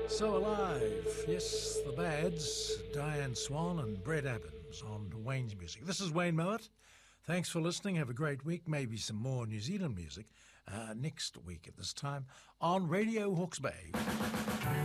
So Alive, yes, the Bads, Diane Swan and Brett Adams on Wayne's Music. This is Wayne Mowat. Thanks for listening. Have a great week. Maybe some more New Zealand music next week at this time on Radio Hawke's Bay.